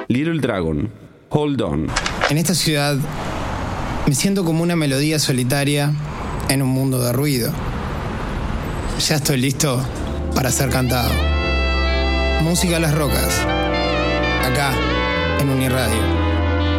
Little Dragon, Hold On. En esta ciudad me siento como una melodía solitaria en un mundo de ruido. Ya estoy listo para ser cantado. Música a las rocas, acá en Uniradio.